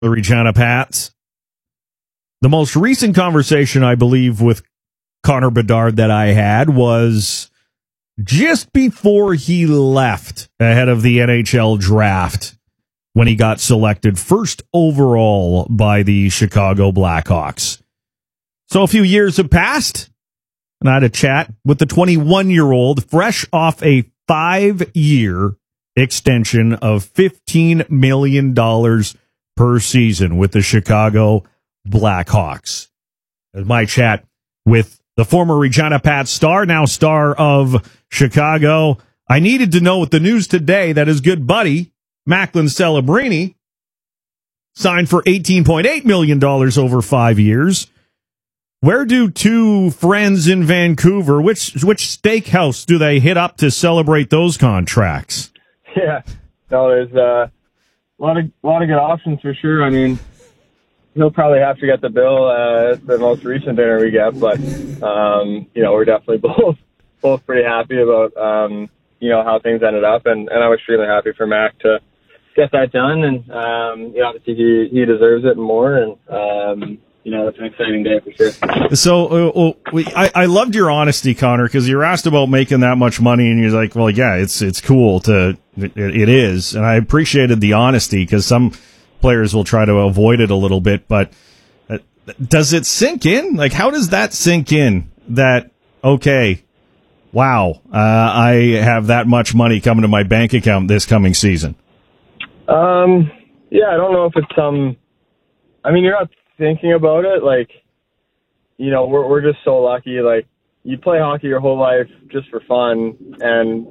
the Regina Pats. The most recent conversation, I believe, with Connor Bedard that I had was just before he left ahead of the NHL draft when he got selected first overall by the Chicago Blackhawks. So a few years have passed, and I had a chat with the 21-year-old fresh off a 5-year extension of $15 million per season with the Chicago Blackhawks. As my chat with the former Regina Pats star, now star of Chicago. I needed to know with the news today that his good buddy, Macklin Celebrini, signed for $18.8 million over 5 years. Where do two friends in Vancouver, which steakhouse do they hit up to celebrate those contracts? Yeah, no, there's a lot of good options for sure. I mean, he'll probably have to get the bill. It's the most recent dinner we get, but we're definitely both pretty happy about how things ended up, and I'm extremely happy for Mac to get that done, and obviously he deserves it and more, and it's an exciting day for sure. So I loved your honesty, Connor, because you were asked about making that much money, and you're like, well, yeah, it's cool it is, and I appreciated the honesty because some players will try to avoid it a little bit, but does it sink in? Like, how does that sink in that, okay, wow, I have that much money coming to my bank account this coming season? Yeah, I don't know if it's you're not thinking about it. Like, we're just so lucky. Like, you play hockey your whole life just for fun and,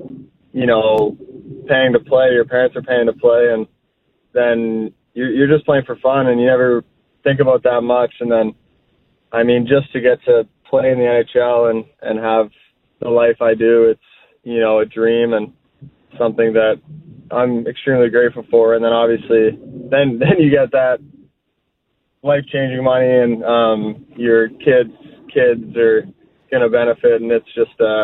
paying to play, your parents are paying to play, and then you're just playing for fun and you never think about that much. And then, just to get to play in the NHL and have the life I do, it's, a dream and something that I'm extremely grateful for. And then obviously, then you get that life-changing money, and your kids are going to benefit. And it's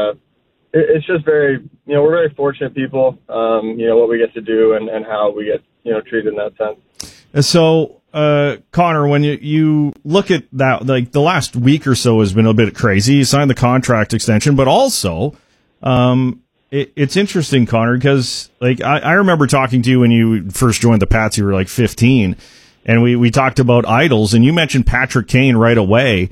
just very, we're very fortunate people, what we get to do and how we get, treated in that sense. So, Connor, when you look at that, like the last week or so has been a bit crazy. You signed the contract extension, but also, it's interesting, Connor, because like I remember talking to you when you first joined the Pats. You were like 15, and we talked about idols, and you mentioned Patrick Kane right away.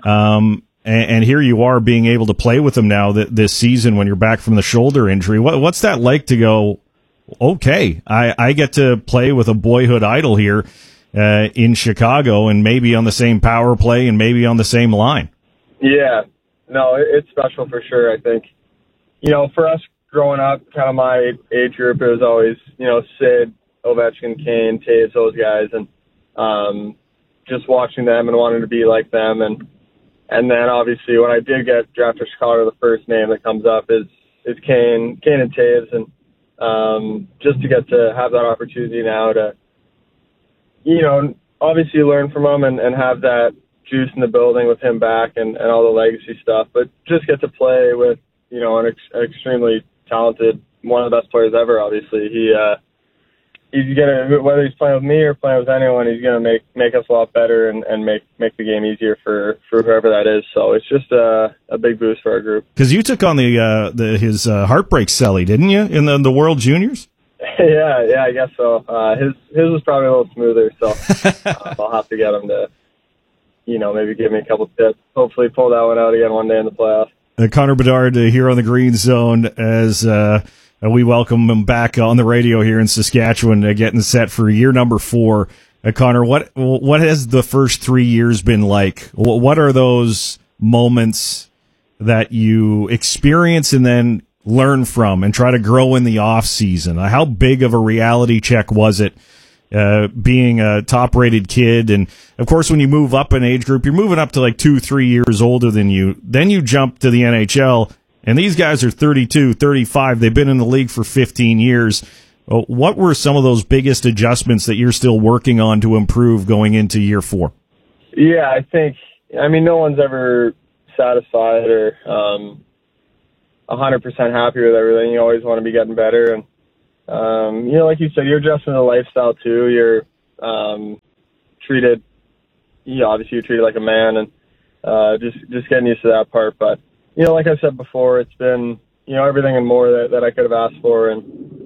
And here you are being able to play with him now this season when you're back from the shoulder injury. What's that like to go, okay, I get to play with a boyhood idol here in Chicago, and maybe on the same power play and maybe on the same line? Yeah, no, it's special for sure. I think, for us growing up, kind of my age group, it was always, Sid, Ovechkin, Kane, Toews, those guys, and just watching them and wanting to be like them. And then obviously when I did get drafted to Chicago, the first name that comes up is Kane and Toews, and just to get to have that opportunity now to, obviously learn from him and have that juice in the building with him back and all the legacy stuff, but just get to play with, an extremely talented, one of the best players ever. Obviously, he's gonna, whether he's playing with me or playing with anyone, he's gonna make us a lot better and make the game easier for whoever that is. So it's just a big boost for our group. Because you took on his heartbreak celly, didn't you, in the World Juniors? Yeah, I guess so. His was probably a little smoother, so I'll have to get him to, maybe give me a couple tips. Hopefully pull that one out again one day in the playoffs. Connor Bedard here on the Green Zone as we welcome him back on the radio here in Saskatchewan, getting set for year number 4. Connor, what has the first 3 years been like? What are those moments that you experience and then learn from and try to grow in the off season? How big of a reality check was it being a top-rated kid? And, of course, when you move up an age group, you're moving up to like 2-3 years older than you. Then you jump to the NHL, and these guys are 32, 35. They've been in the league for 15 years. What were some of those biggest adjustments that you're still working on to improve going into year 4? Yeah, I think, no one's ever satisfied or 100% happy with everything. You always want to be getting better. And, like you said, you're adjusting to the lifestyle too. You're treated, obviously you're treated like a man, and just getting used to that part. But, like I said before, it's been, everything and more that I could have asked for, and,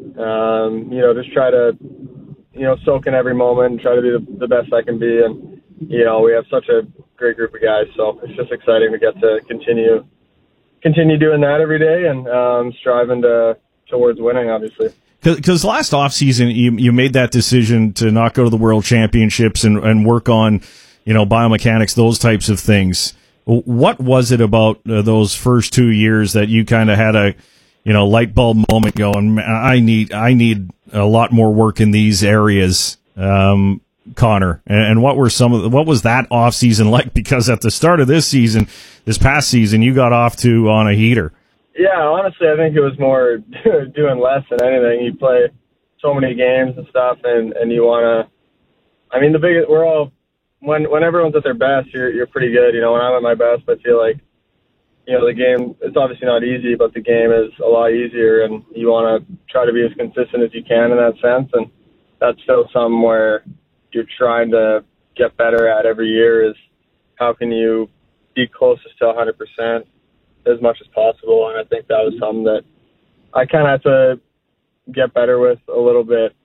just try to, soak in every moment and try to be the best I can be. And, we have such a great group of guys, so it's just exciting to get to continue doing that every day and striving towards winning, obviously. Because last offseason, you made that decision to not go to the World Championships and work on, biomechanics, those types of things. What was it about those first 2 years that you kind of had a, light bulb moment going, I need a lot more work in these areas, Connor? And what was that offseason like? Because at the start of this past season, you got off on a heater. Yeah, honestly, I think it was more doing less than anything. You play so many games and stuff, and you want to. I mean, we're all when everyone's at their best, you're pretty good. When I'm at my best, I feel like the game. It's obviously not easy, but the game is a lot easier, and you want to try to be as consistent as you can in that sense. And that's still something where you're trying to get better at every year. Is how can you be closest to 100%. As much as possible, and I think that was something that I kind of had to get better with a little bit,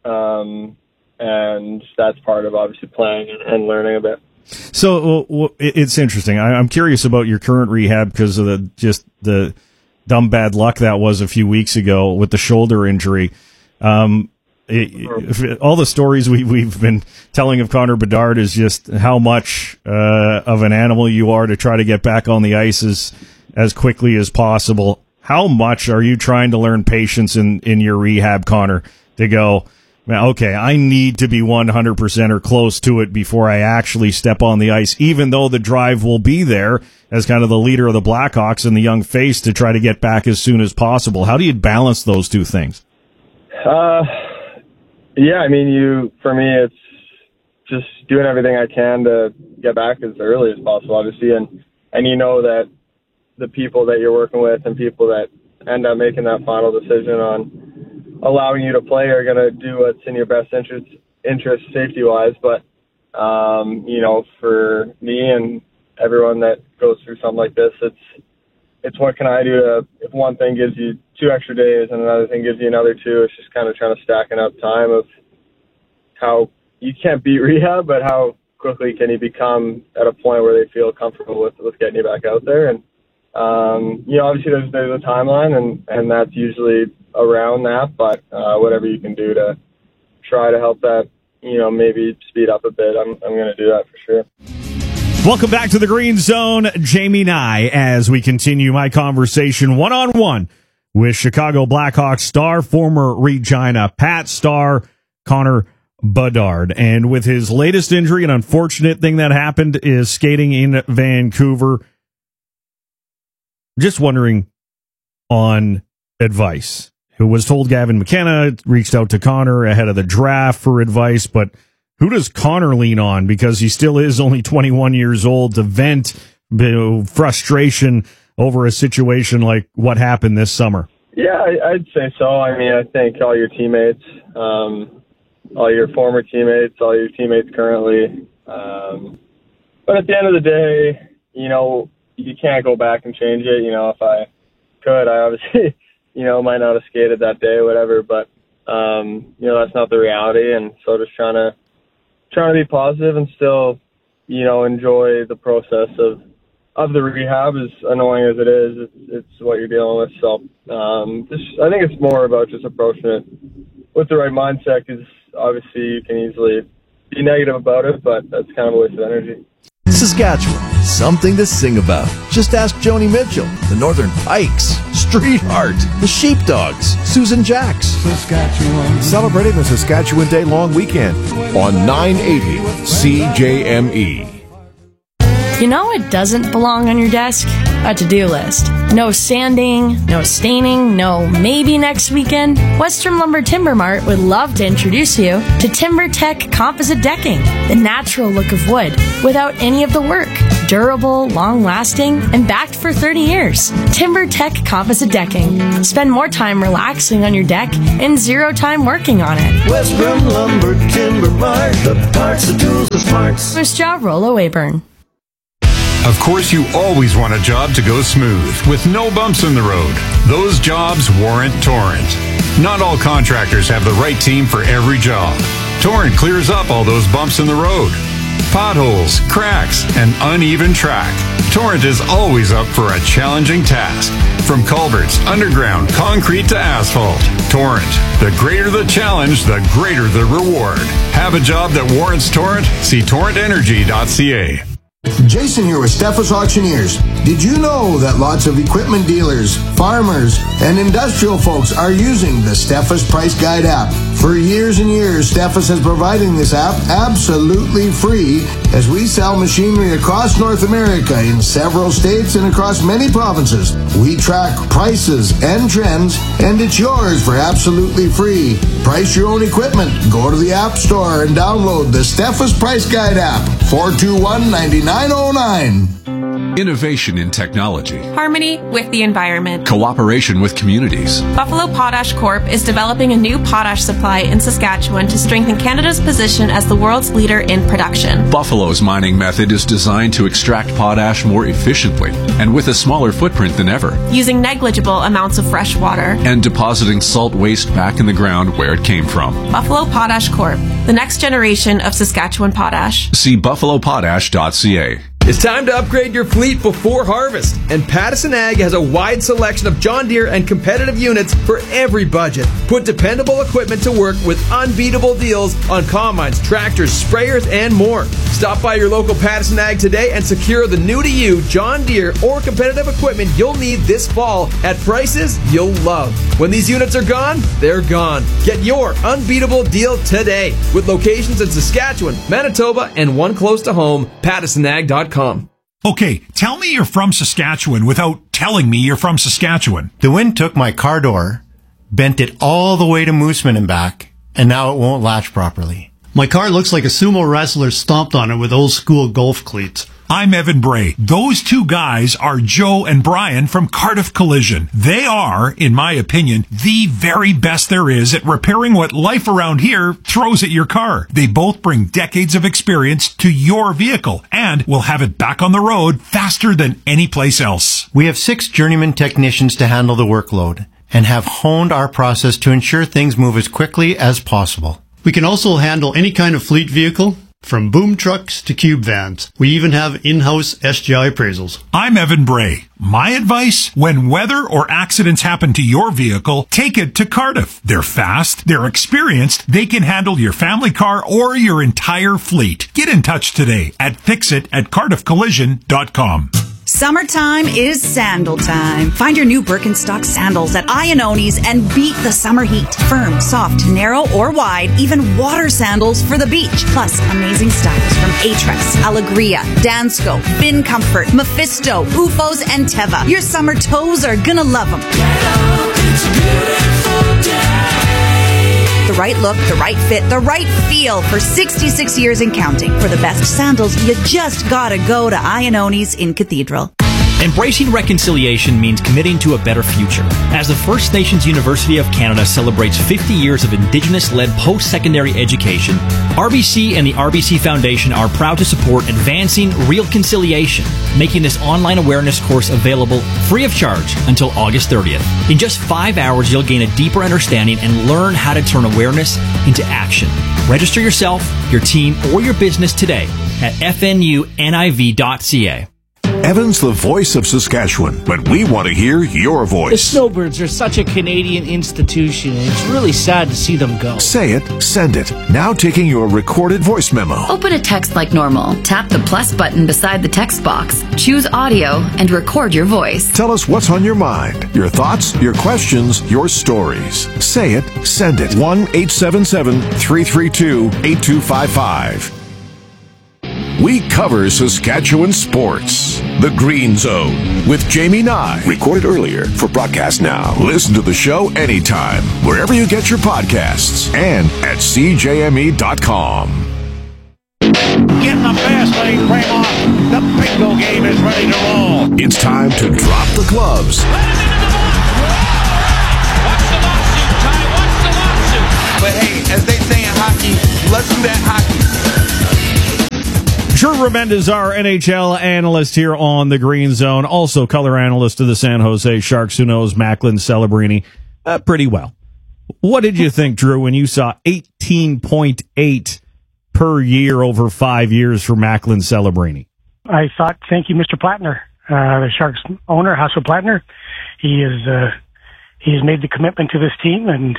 and that's part of obviously playing and learning a bit. So it's interesting. I'm curious about your current rehab because of the dumb bad luck that was a few weeks ago with the shoulder injury. All the stories we've been telling of Connor Bedard is just how much of an animal you are to try to get back on the ice as quickly as possible. How much are you trying to learn patience in your rehab, Connor, to go, okay, I need to be 100% or close to it before I actually step on the ice, even though the drive will be there as kind of the leader of the Blackhawks and the young face to try to get back as soon as possible. How do you balance those two things? Yeah, I mean, for me, it's just doing everything I can to get back as early as possible, obviously, and that the people that you're working with and people that end up making that final decision on allowing you to play are going to do what's in your best interest safety-wise. But, for me and everyone that goes through something like this, it's what can I do if one thing gives you 2 extra days and another thing gives you another 2, it's just kind of trying to stack up time of how you can't beat rehab, but how quickly can you become at a point where they feel comfortable with getting you back out there. And, obviously there's a timeline and that's usually around that, but whatever you can do to try to help that, maybe speed up a bit, I'm going to do that for sure. Welcome back to the Green Zone, Jamie Nye, as we continue my conversation one-on-one with Chicago Blackhawks star, former Regina Pat star, Connor Bedard. And with his latest injury, an unfortunate thing that happened is skating in Vancouver. Just wondering on advice. Who was told Gavin McKenna, reached out to Connor ahead of the draft for advice, but who does Connor lean on? Because he still is only 21 years old to vent frustration over a situation like what happened this summer. Yeah, I'd say so. I mean, I think all your teammates, all your former teammates, all your teammates currently. But at the end of the day, you can't go back and change it. If I could, I obviously, might not have skated that day or whatever, but, that's not the reality. And so just trying to be positive and still, enjoy the process of the rehab, as annoying as it is. It's what you're dealing with. So, I think it's more about just approaching it with the right mindset, because obviously you can easily be negative about it, but that's kind of a waste of energy. Saskatchewan, something to sing about. Just ask Joni Mitchell, the Northern Pikes, Street Heart, the Sheepdogs, Susan Jacks. Saskatchewan. Celebrating the Saskatchewan Day long weekend on 980 CJME. You know what doesn't belong on your desk? A to-do list. No sanding, no staining, no maybe next weekend. Western Lumber Timber Mart would love to introduce you to TimberTech Composite Decking, the natural look of wood without any of the work. Durable, long-lasting, and backed for 30 years. TimberTech Composite Decking. Spend more time relaxing on your deck and zero time working on it. West Brim Lumber Timber Mart, the parts, the tools, the smarts. First job, Rollo Weyburn. Of course, you always want a job to go smooth, with no bumps in the road. Those jobs warrant Torrent. Not all contractors have the right team for every job. Torrent clears up all those bumps in the road. Potholes, cracks, and uneven track. Torrent is always up for a challenging task. From culverts, underground, concrete to asphalt. Torrent. The greater the challenge, the greater the reward. Have a job that warrants Torrent? See torrentenergy.ca. Jason here with Steffes Auctioneers. Did you know that lots of equipment dealers, farmers, and industrial folks are using the Steffes Price Guide app? For years and years, Steffes has providing this app absolutely free as we sell machinery across North America in several states and across many provinces. We track prices and trends, and it's yours for absolutely free. Price your own equipment. Go to the App Store and download the Steffes Price Guide app. 421-9909. Innovation in technology. Harmony with the environment. Cooperation with communities. Buffalo Potash Corp. is developing a new potash supply in Saskatchewan to strengthen Canada's position as the world's leader in production. Buffalo's mining method is designed to extract potash more efficiently and with a smaller footprint than ever. Using negligible amounts of fresh water. And depositing salt waste back in the ground where it came from. Buffalo Potash Corp. The next generation of Saskatchewan potash. See buffalopotash.ca. It's time to upgrade your fleet before harvest, and Pattison Ag has a wide selection of John Deere and competitive units for every budget. Put dependable equipment to work with unbeatable deals on combines, tractors, sprayers, and more. Stop by your local Pattison Ag today and secure the new-to-you John Deere or competitive equipment you'll need this fall at prices you'll love. When these units are gone, they're gone. Get your unbeatable deal today with locations in Saskatchewan, Manitoba, and one close to home, PattisonAg.com. Okay, tell me you're from Saskatchewan without telling me you're from Saskatchewan. The wind took my car door, bent it all the way to Mooseman and back, and now it won't latch properly. My car looks like a sumo wrestler stomped on it with old school golf cleats. I'm Evan Bray. Those two guys are Joe and Brian from Cardiff Collision. They are, in my opinion, the very best there is at repairing what life around here throws at your car. They both bring decades of experience to your vehicle and will have it back on the road faster than any place else. We have 6 journeyman technicians to handle the workload and have honed our process to ensure things move as quickly as possible. We can also handle any kind of fleet vehicle, from boom trucks to cube vans. We even have in-house SGI appraisals. I'm Evan Bray. My advice, when weather or accidents happen to your vehicle, take it to Cardiff. They're fast, they're experienced, they can handle your family car or your entire fleet. Get in touch today at fixit@cardiffcollision.com. Summertime is sandal time. Find your new Birkenstock sandals at Iannoni's and beat the summer heat. Firm, soft, narrow, or wide, even water sandals for the beach. Plus, amazing styles from Aetrex, Allegria, Dansko, Bin Comfort, Mephisto, Ufos, and Teva. Your summer toes are gonna love them. The right look, the right fit, the right feel for 66 years and counting. For the best sandals, you just gotta go to Iannoni's in Cathedral. Embracing reconciliation means committing to a better future. As the First Nations University of Canada celebrates 50 years of Indigenous-led post-secondary education, RBC and the RBC Foundation are proud to support Advancing Real Conciliation, making this online awareness course available free of charge until August 30th. In just 5 hours, you'll gain a deeper understanding and learn how to turn awareness into action. Register yourself, your team, or your business today at fnuniv.ca. Evan's the voice of Saskatchewan, but we want to hear your voice. The Snowbirds are such a Canadian institution, and it's really sad to see them go. Say it, send it. Now taking your recorded voice memo. Open a text like normal. Tap the plus button beside the text box. Choose audio and record your voice. Tell us what's on your mind, your thoughts, your questions, your stories. Say it, send it. 1-877-332-8255. We cover Saskatchewan sports. The Green Zone with Jamie Nye. Recorded earlier for broadcast now. Listen to the show anytime, wherever you get your podcasts, and at CJME.com. Getting the fast lane frame off the bingo game. is ready to roll. It's time to drop the gloves. But hey, as they say in hockey, let's do that hockey. Drew Remendez, our NHL analyst here on the Green Zone, also color analyst of the San Jose Sharks, who knows Macklin Celebrini pretty well. What did you think, Drew, when you saw 18.8 per year over 5 years for Macklin Celebrini? I thought, thank you, Mr. Plattner, the Sharks owner, Hasso Plattner. He has made the commitment to this team, and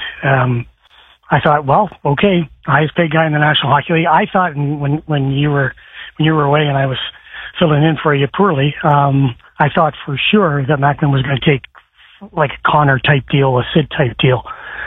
I thought, well, okay, highest paid guy in the National Hockey League. I thought when you were away and I was filling in for you poorly, I thought for sure that Macklin was going to take like a Connor type deal, a Sid type deal,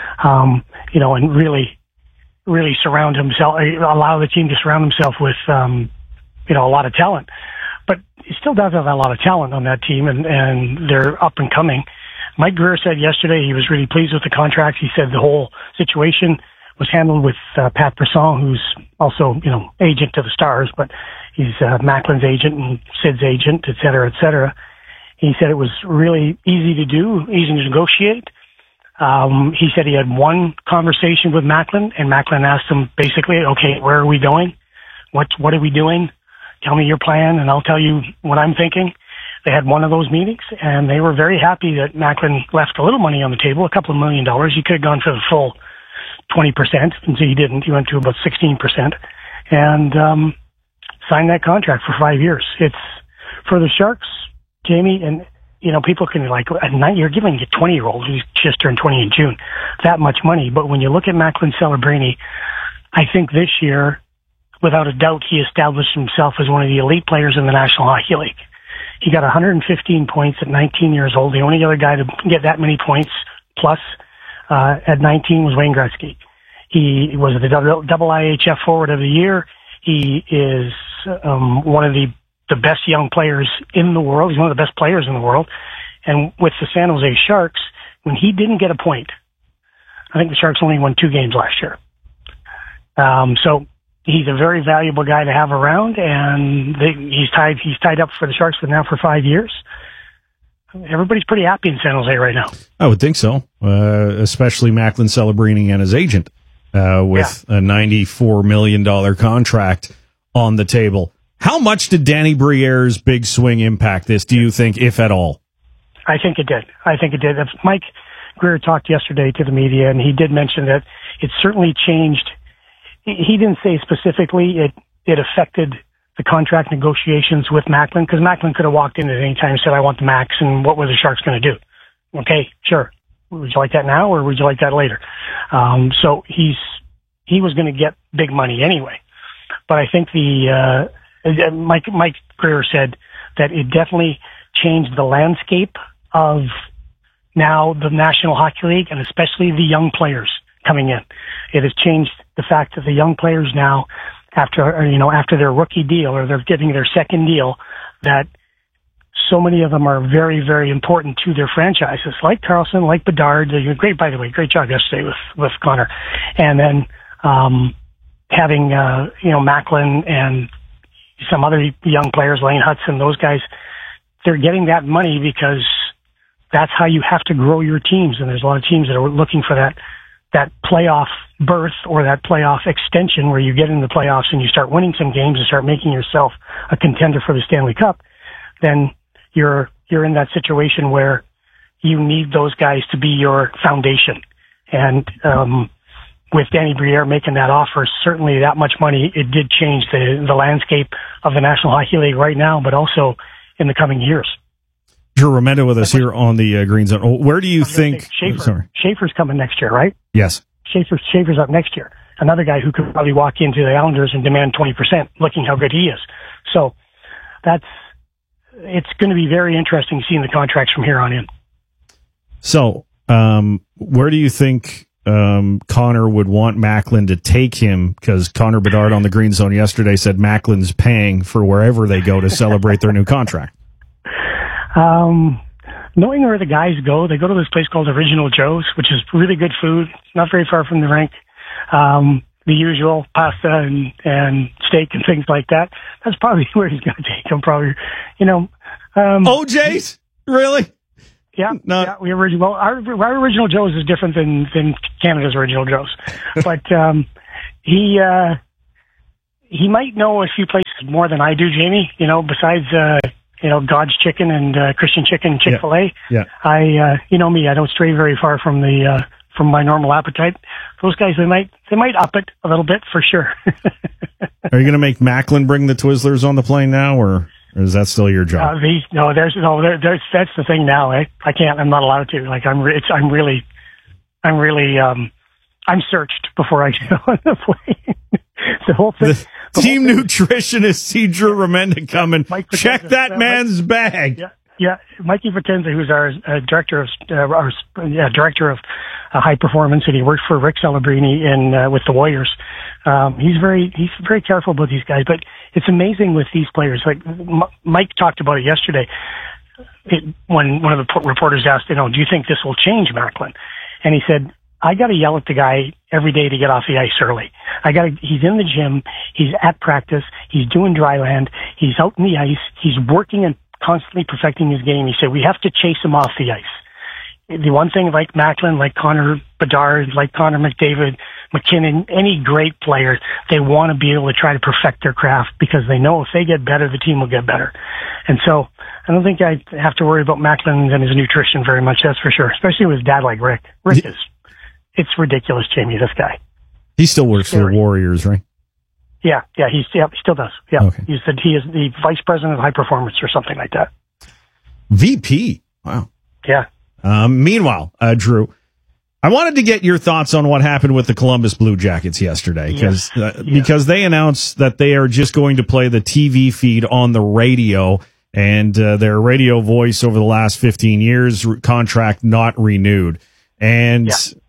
and really surround himself, allow the team to surround himself with, a lot of talent. But he still does have a lot of talent on that team, and they're up and coming. Mike Greer said yesterday he was really pleased with the contract. He said the whole situation was handled with Pat Brisson, who's also, agent to the Stars, but he's Macklin's agent and Sid's agent, et cetera, et cetera. He said it was really easy to do, easy to negotiate. He said he had one conversation with Macklin, and Macklin asked him basically, okay, where are we going? What are we doing? Tell me your plan, and I'll tell you what I'm thinking. They had one of those meetings, and they were very happy that Macklin left a little money on the table, a couple of $1 million. He could have gone for the full 20%, and so he didn't. He went to about 16%, and signed that contract for 5 years. It's for the Sharks, Jamie, and people can you're giving a 20-year-old who's just turned 20 in June that much money. But when you look at Macklin Celebrini, I think this year, without a doubt, he established himself as one of the elite players in the National Hockey League. He got 115 points at 19 years old. The only other guy to get that many points plus at 19 was Wayne Gretzky. He was the double IHF forward of the year. He is one of the best young players in the world. He's one of the best players in the world. And with the San Jose Sharks, when he didn't get a point, I think the Sharks only won 2 games last year. So he's a very valuable guy to have around, and he's tied up for the Sharks for 5 years. Everybody's pretty happy in San Jose right now. I would think so, especially Macklin Celebrini and his agent with a $94 million contract on the table. How much did Danny Briere's big swing impact this, do you think, if at all? I think it did. Mike Greer talked yesterday to the media, and he did mention that it certainly changed. He didn't say specifically it affected the contract negotiations with Macklin, because Macklin could have walked in at any time and said, I want the max, and what were the Sharks going to do? Okay, sure. Would you like that now, or would you like that later? So he was going to get big money anyway. But I think Mike Greer said that it definitely changed the landscape of now the National Hockey League, and especially the young players coming in. It has changed the fact that the young players now, after their rookie deal, or they're getting their second deal, that so many of them are very, very important to their franchises, like Carlson, like Bedard. Great, by the way, great job yesterday with Connor. And then having Macklin and some other young players, Lane Hudson, those guys, they're getting that money because that's how you have to grow your teams. And there's a lot of teams that are looking for that playoff berth or that playoff extension where you get in the playoffs and you start winning some games and start making yourself a contender for the Stanley Cup. Then you're in that situation where you need those guys to be your foundation. And with Danny Briere making that offer, certainly that much money, it did change the landscape of the National Hockey League right now, but also in the coming years. Drew Remendez with us here on the Green Zone. Where do you think... Schaefer's coming next year, right? Yes. Schaefer's up next year. Another guy who could probably walk into the Islanders and demand 20%, looking how good he is. So it's going to be very interesting seeing the contracts from here on in. So, where do you think Connor would want Macklin to take him? Because Connor Bedard on the Green Zone yesterday said Macklin's paying for wherever they go to celebrate their new contract. Knowing where the guys go, they go to this place called Original Joe's, which is really good food. It's not very far from the rink. The usual pasta and mistake and things like that. That's probably where he's going to take him. Probably, OJ's really. Yeah, yeah. Our original Joe's is different than Canada's original Joe's, but he might know a few places more than I do, Jamie. Besides God's Chicken and Christian Chicken, Chick-fil-A. Yeah. I me, I don't stray very far from my normal appetite. Those guys, they might up it a little bit for sure. Are you going to make Macklin bring the Twizzlers on the plane now, or is that still your job? That's the thing now. I can't. I'm not allowed to. Like I'm searched before I get on the plane. The whole thing. Team nutritionist Cedra Remenda coming. Check that man's bag. Yeah. Mikey Potenza, who's our director of high performance, and he worked for Rick Celebrini with the Warriors. He's very careful about these guys, but it's amazing with these players. Like Mike talked about it yesterday when one of the reporters asked, do you think this will change, Macklin? And he said, I got to yell at the guy every day to get off the ice early. He's in the gym. He's at practice. He's doing dry land. He's out in the ice. He's working and constantly perfecting his game. He said, we have to chase him off the ice. The one thing like Macklin, like Connor Bedard, like Connor McDavid, McKinnon, any great player, they want to be able to try to perfect their craft because they know if they get better, the team will get better. And so I don't think I have to worry about Macklin and his nutrition very much, that's for sure, especially with his dad like Rick. It's ridiculous, Jamie, this guy. He still works for the Warriors, right? Yeah, he still does. Yeah. Okay. He said he is the vice president of high performance or something like that. VP. Wow. Yeah. Meanwhile, Drew, I wanted to get your thoughts on what happened with the Columbus Blue Jackets yesterday because they announced that they are just going to play the TV feed on the radio, and their radio voice over the last 15 years contract not renewed. And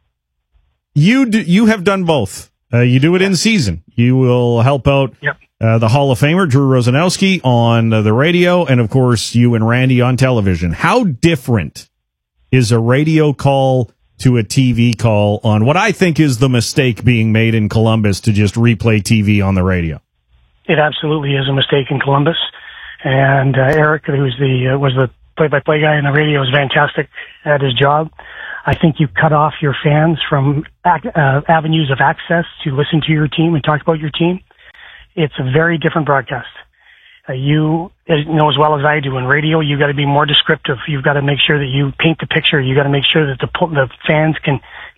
you have done both. You do it in season. You will help out the Hall of Famer Drew Rosanowski on the radio, and of course you and Randy on television. How different is a radio call to a TV call on what I think is the mistake being made in Columbus to just replay TV on the radio? It absolutely is a mistake in Columbus, and Eric, who was the play-by-play guy on the radio, is fantastic at his job. I think you cut off your fans from avenues of access to listen to your team and talk about your team. It's a very different broadcast. You know as well as I do, in radio, you got to be more descriptive. You've got to make sure that you paint the picture. You got to make sure that the fans can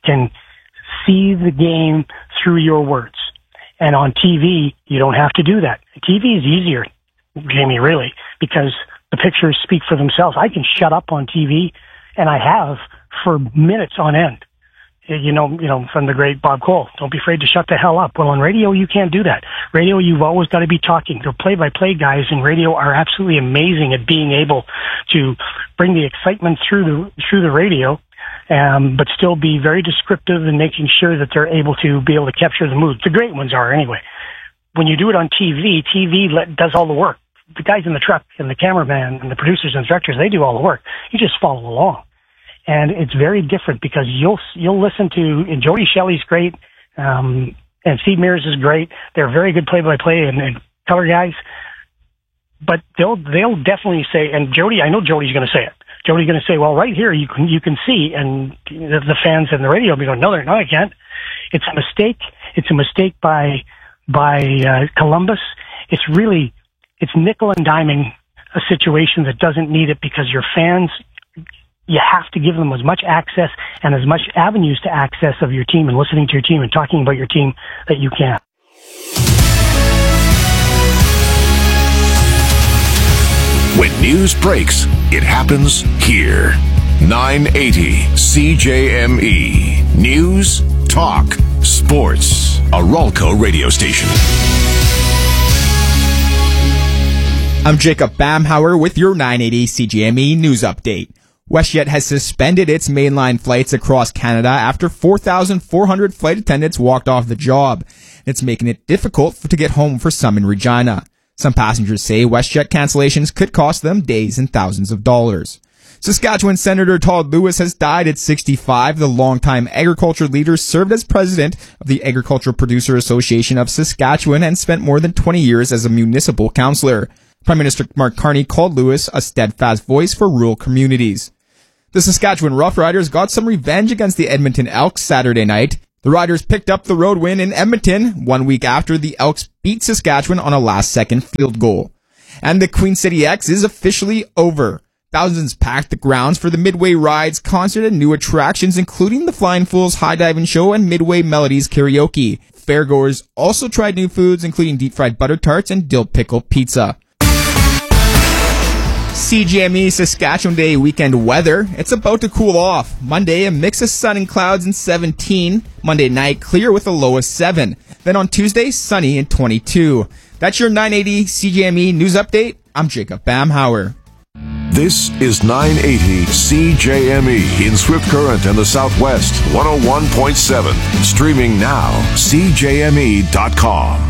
see the game through your words. And on TV, you don't have to do that. TV is easier, Jamie, really, because the pictures speak for themselves. I can shut up on TV, and I have for minutes on end. You know, from the great Bob Cole, don't be afraid to shut the hell up. Well, on radio, you can't do that. Radio, you've always got to be talking. The play-by-play guys in radio are absolutely amazing at being able to bring the excitement through the radio, but still be very descriptive and making sure that they're able to capture the mood. The great ones are anyway. When you do it on TV, does all the work. The guys in the truck and the cameraman and the producers and directors, they do all the work. You just follow along. And it's very different because you'll listen to, and Jody Shelley's great, and Steve Mears is great. They're very good play-by-play and color guys. But they'll definitely say, and Jody, I know Jody's going to say it. Jody's going to say, well, right here you can see, and the fans in the radio will be going, no, I can't. It's a mistake. It's a mistake by Columbus. It's nickel and diming a situation that doesn't need it because your fans, you have to give them as much access and as much avenues to access of your team and listening to your team and talking about your team that you can. When news breaks, it happens here. 980 CJME. News, talk, sports. A Ralco radio station. I'm Jacob Bamhauer with your 980 CJME news update. WestJet has suspended its mainline flights across Canada after 4,400 flight attendants walked off the job. It's making it difficult to get home for some in Regina. Some passengers say WestJet cancellations could cost them days and thousands of dollars. Saskatchewan Senator Todd Lewis has died at 65. The longtime agriculture leader served as president of the Agricultural Producer Association of Saskatchewan and spent more than 20 years as a municipal councillor. Prime Minister Mark Carney called Lewis a steadfast voice for rural communities. The Saskatchewan Roughriders got some revenge against the Edmonton Elks Saturday night. The Riders picked up the road win in Edmonton 1 week after the Elks beat Saskatchewan on a last-second field goal. And the Queen City X is officially over. Thousands packed the grounds for the Midway Rides concert and new attractions, including the Flying Fools High Diving Show and Midway Melodies Karaoke. Fairgoers also tried new foods, including deep-fried butter tarts and dill pickle pizza. CGME Saskatchewan Day weekend weather. It's about to cool off. Monday, a mix of sun and clouds and 17. Monday night, clear with a low of 7. Then on Tuesday, sunny and 22. That's your 980 CGME news update. I'm Jacob Bamhauer. This is 980 CJME in Swift Current and the Southwest, 101.7. Streaming now, CJME.com.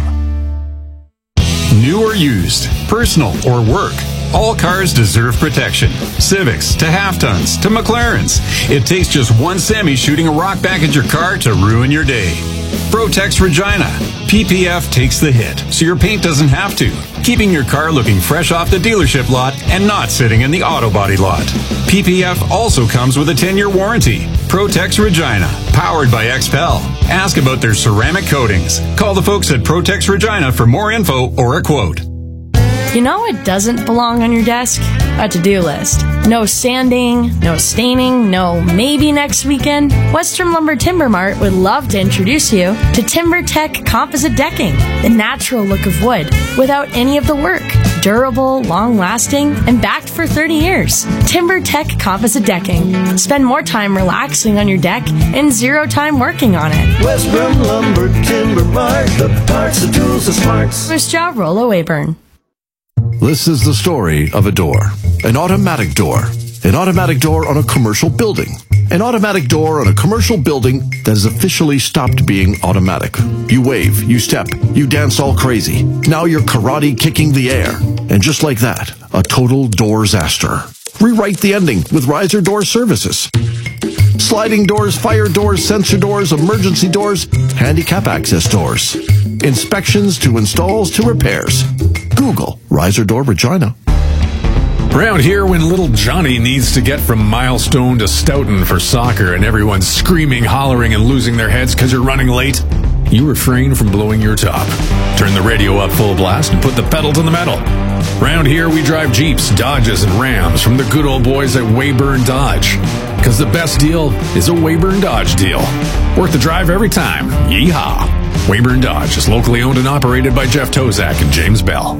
New or used, personal or work, all cars deserve protection. Civics to half-tons to McLarens. It takes just one semi shooting a rock back at your car to ruin your day. Protex Regina. PPF takes the hit, so your paint doesn't have to, keeping your car looking fresh off the dealership lot and not sitting in the auto body lot. PPF also comes with a 10-year warranty. Protex Regina, powered by XPEL. Ask about their ceramic coatings. Call the folks at Protex Regina for more info or a quote. You know what doesn't belong on your desk? A to-do list. No sanding, no staining, no maybe next weekend. Western Lumber Timber Mart would love to introduce you to TimberTech Composite Decking, the natural look of wood without any of the work. Durable, long-lasting, and backed for 30 years. TimberTech Composite Decking. Spend more time relaxing on your deck and zero time working on it. Western Lumber Timber Mart, the parts, the tools, the smarts. First job, Rollo Weyburn. This is the story of a door. An automatic door. An automatic door on a commercial building. An automatic door on a commercial building that has officially stopped being automatic. You wave, you step, you dance all crazy. Now you're karate kicking the air. And just like that, a total doorsaster. Rewrite the ending with Riser Door Services. Sliding doors, fire doors, sensor doors, emergency doors, handicap access doors. Inspections to installs to repairs. Google Riser Door Regina. Around here, when little Johnny needs to get from Milestone to Stoughton for soccer and everyone's screaming, hollering, and losing their heads because you're running late, you refrain from blowing your top. Turn the radio up full blast and put the pedal to the metal. Around here, we drive Jeeps, Dodges, and Rams from the good old boys at Weyburn Dodge. Because the best deal is a Weyburn Dodge deal. Worth the drive every time. Yeehaw! Weyburn Dodge is locally owned and operated by Jeff Tozak and James Bell.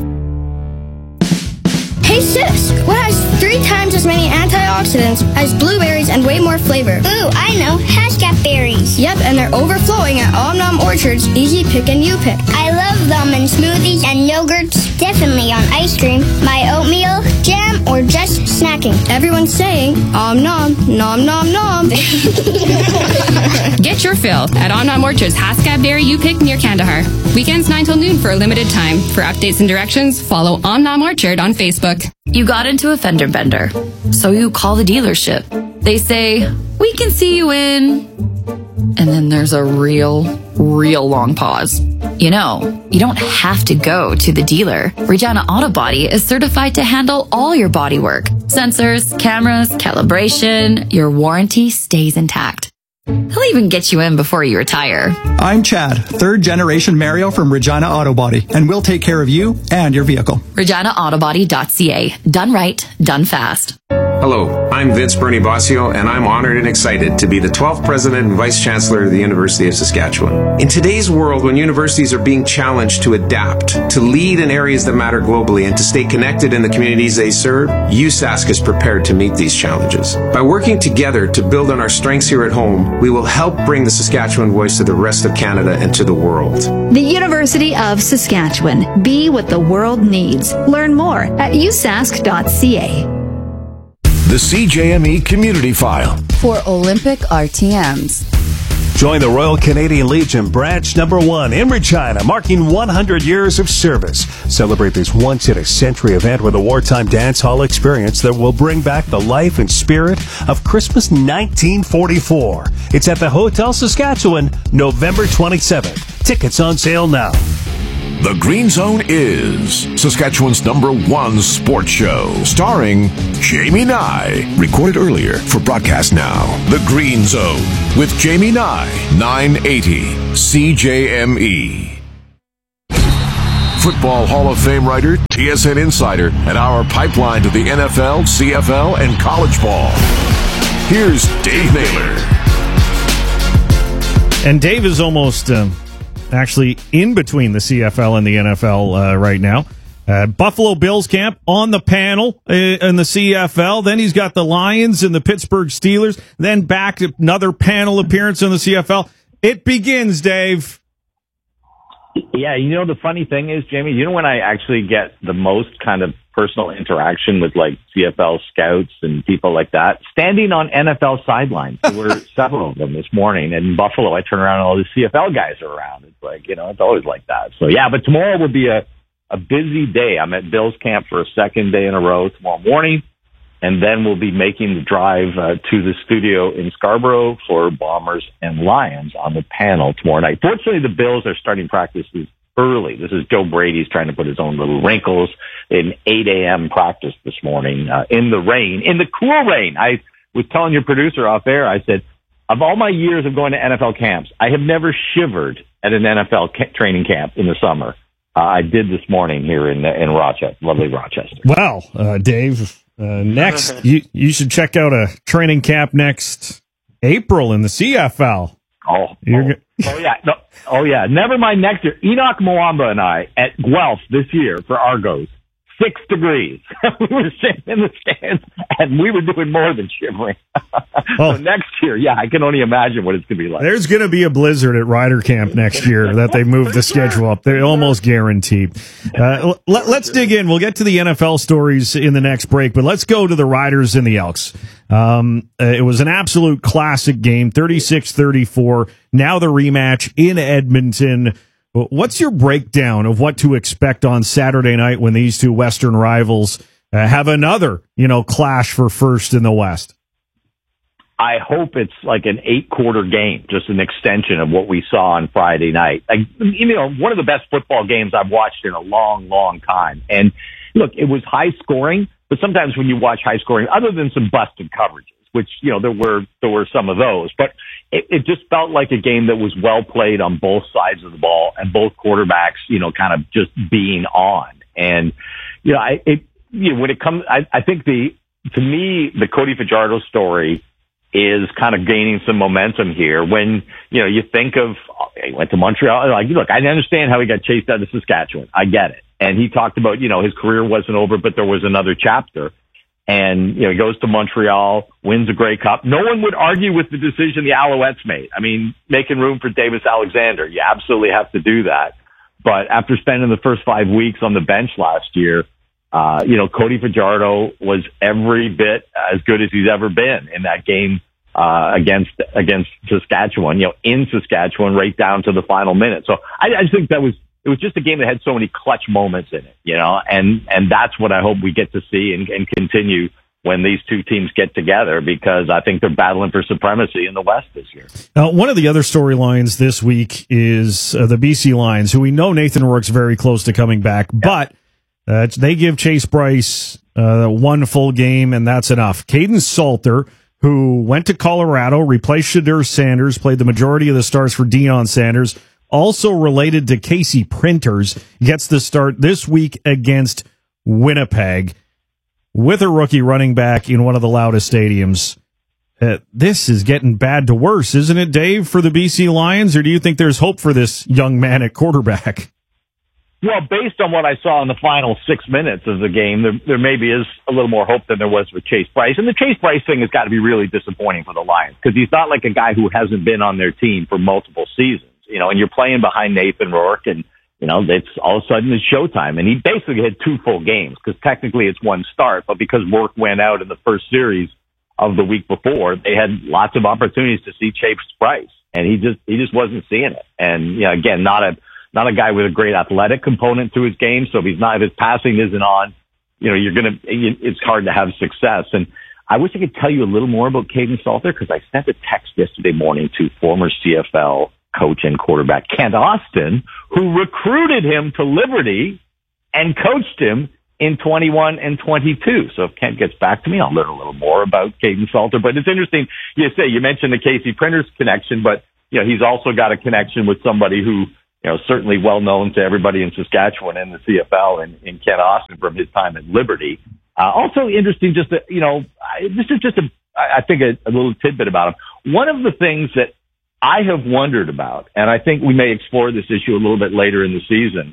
Hey sis, what has 3 times as many antioxidants as blueberries and way more flavor? Ooh, I know, Haskap berries. Yep, and they're overflowing at Om Nom Orchard's Easy Pick and You Pick. I love them in smoothies and yogurts, definitely on ice cream, my oatmeal, jam, or just snacking. Everyone's saying, Om Nom, Nom Nom Nom. Get your fill at Om Nom Orchard's Haskap Berry You Pick near Kandahar. Weekends 9 till noon for a limited time. For updates and directions, follow Om Nom Orchard on Facebook. You got into a fender bender, so you call the dealership. They say, we can see you in... And then there's a real long pause. You know, you don't have to go to the dealer. Regina Auto Body is certified to handle all your body work. Sensors, cameras, calibration, your warranty stays intact. He'll even get you in before you retire. I'm Chad, 3rd generation Mario from Regina Auto Body, and we'll take care of you and your vehicle. ReginaAutobody.ca. Done right, done fast. Hello, I'm Vince Bernie Bossio, and I'm honored and excited to be the 12th President and Vice Chancellor of the University of Saskatchewan. In today's world, when universities are being challenged to adapt, to lead in areas that matter globally, and to stay connected in the communities they serve, USask is prepared to meet these challenges. By working together to build on our strengths here at home, we will help bring the Saskatchewan voice to the rest of Canada and to the world. The University of Saskatchewan. Be what the world needs. Learn more at usask.ca. The CJME Community File. For Olympic RTMs. Join the Royal Canadian Legion Branch Number 1 in Regina, marking 100 years of service. Celebrate this once-in-a-century event with a wartime dance hall experience that will bring back the life and spirit of Christmas 1944. It's at the Hotel Saskatchewan, November 27th. Tickets on sale now. The Green Zone is Saskatchewan's #1 sports show, starring Jamie Nye. Recorded earlier for broadcast now. The Green Zone with Jamie Nye, 980 CJME. Football Hall of Fame writer, TSN insider, and our pipeline to the NFL, CFL, and college ball. Here's Dave Naylor. And Dave is almost... actually in between the CFL and the NFL right now. Buffalo Bills camp on the panel in the CFL. Then he's got the Lions and the Pittsburgh Steelers. Then back to another panel appearance in the CFL. It begins, Dave. Yeah, you know, the funny thing is, Jamie, you know when I actually get the most kind of personal interaction with like CFL scouts and people like that? Standing on NFL sidelines. There were several of them this morning. And in Buffalo, I turn around and all the CFL guys are around. It's like, you know, it's always like that. So yeah, but tomorrow will be a busy day. I'm at Bills camp for a second day in a row tomorrow morning. And then we'll be making the drive to the studio in Scarborough for Bombers and Lions on the panel tomorrow night. Fortunately, the Bills are starting practices early. This is Joe Brady's trying to put his own little wrinkles in 8 a.m. practice this morning in the rain, in the cool rain. I was telling your producer off air, I said, of all my years of going to NFL camps, I have never shivered at an NFL training camp in the summer. I did this morning here in Rochester, lovely Rochester. Wow, Dave. Next, you should check out a training camp next April in the CFL. Oh yeah. Never mind next year. Enoch Mwamba and I at Guelph this year for Argos. 6 degrees. We were sitting in the stands and we were doing more than shivering. So next year, yeah, I can only imagine what it's going to be like. There's going to be a blizzard at Ryder Camp next year that they moved the schedule up. They're almost guaranteed. Let's dig in. We'll get to the NFL stories in the next break, but let's go to the Riders and the Elks. It was an absolute classic game, 36-34. Now the rematch in Edmonton. What's your breakdown of what to expect on Saturday night when these two Western rivals have another, clash for first in the West? I hope it's like an 8-quarter game, just an extension of what we saw on Friday night. One of the best football games I've watched in a long, long time. And look, it was high scoring, but sometimes when you watch high scoring, other than some busted coverages, which, there were some of those, but it just felt like a game that was well played on both sides of the ball and both quarterbacks, kind of just being on. And, when it comes, I think to me, the Cody Fajardo story is kind of gaining some momentum here when, you think of, he went to Montreal. Look, I understand how he got chased out of Saskatchewan. I get it. And he talked about, his career wasn't over, but there was another chapter. And, he goes to Montreal, wins a Grey Cup. No one would argue with the decision the Alouettes made. I mean, making room for Davis Alexander. You absolutely have to do that. But after spending the first 5 weeks on the bench last year, Cody Fajardo was every bit as good as he's ever been in that game, against Saskatchewan, in Saskatchewan right down to the final minute. So I just think it was just a game that had so many clutch moments in it, and that's what I hope we get to see and continue when these two teams get together, because I think they're battling for supremacy in the West this year. One of the other storylines this week is the BC Lions, who we know Nathan Rourke's very close to coming back, but they give Chase Bryce one full game, and that's enough. Caden Salter, who went to Colorado, replaced Shadur Sanders, played the majority of the starts for Deion Sanders, also related to Casey Printers, gets the start this week against Winnipeg with a rookie running back in one of the loudest stadiums. This is getting bad to worse, isn't it, Dave, for the BC Lions? Or do you think there's hope for this young man at quarterback? Well, based on what I saw in the final 6 minutes of the game, there maybe is a little more hope than there was with Chase Bryce. And the Chase Bryce thing has got to be really disappointing for the Lions, because he's not like a guy who hasn't been on their team for multiple seasons. And you're playing behind Nathan Rourke, and, it's all of a sudden it's showtime. And he basically had 2 full games, because technically it's one start, but because Rourke went out in the first series of the week before, they had lots of opportunities to see Chase Bryce. and he just wasn't seeing it. And again, not a guy with a great athletic component to his game. So if his passing isn't on, it's hard to have success. And I wish I could tell you a little more about Kaidon Salter, because I sent a text yesterday morning to former CFL coach and quarterback Kent Austin, who recruited him to Liberty and coached him in 21 and 22. So if Kent gets back to me, I'll learn a little more about Kaidon Salter. But it's interesting. You mentioned the Casey Printers connection, but he's also got a connection with somebody who, certainly well known to everybody in Saskatchewan and the CFL, and in Kent Austin from his time at Liberty. Also interesting, this is just I think a little tidbit about him. One of the things that I have wondered about, and I think we may explore this issue a little bit later in the season,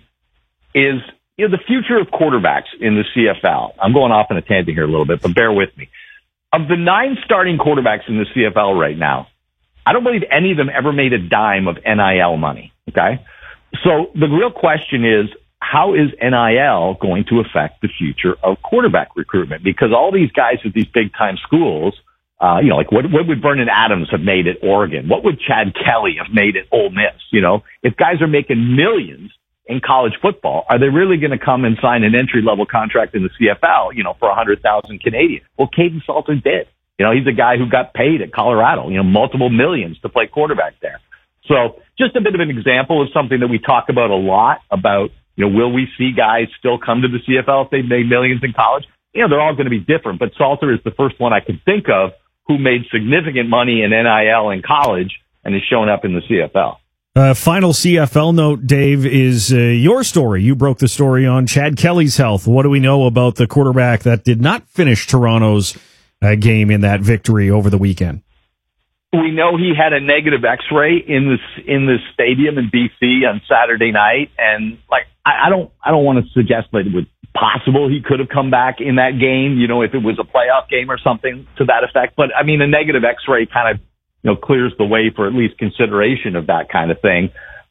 is the future of quarterbacks in the CFL. I'm going off on a tangent here a little bit, but bear with me. Of the 9 starting quarterbacks in the CFL right now, I don't believe any of them ever made a dime of NIL money. Okay. So the real question is, how is NIL going to affect the future of quarterback recruitment? Because all these guys at these big time schools, like what would Vernon Adams have made at Oregon? What would Chad Kelly have made at Ole Miss? If guys are making millions in college football, are they really going to come and sign an entry level contract in the CFL, for 100,000 Canadian? Well, Kaidon Salter did. He's a guy who got paid at Colorado, multiple millions to play quarterback there. So just a bit of an example of something that we talk about a lot about, will we see guys still come to the CFL if they made millions in college? They're all going to be different, but Salter is the first one I could think of who made significant money in NIL in college and is showing up in the CFL. Final CFL note, Dave, is your story. You broke the story on Chad Kelly's health. What do we know about the quarterback that did not finish Toronto's game in that victory over the weekend? We know he had a negative X-ray in the stadium in BC on Saturday night, and I don't want to suggest that it was possible he could have come back in that game, if it was a playoff game or something to that effect. But a negative X-ray kind of clears the way for at least consideration of that kind of thing.